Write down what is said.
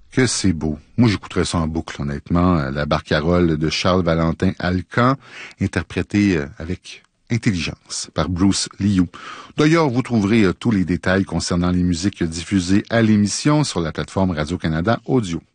Que c'est beau. Moi, j'écouterais ça en boucle, honnêtement. La barcarolle de Charles-Valentin Alcan, interprétée avec intelligence par Bruce Liu. D'ailleurs, vous trouverez tous les détails concernant les musiques diffusées à l'émission sur la plateforme Radio-Canada Audio.